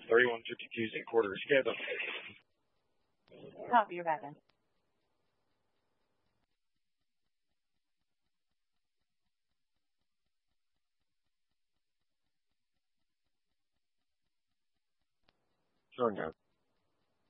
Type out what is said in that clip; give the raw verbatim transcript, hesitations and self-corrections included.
thirty-one fifty-two St. Quarters. Together. Copy your back end. Showing now.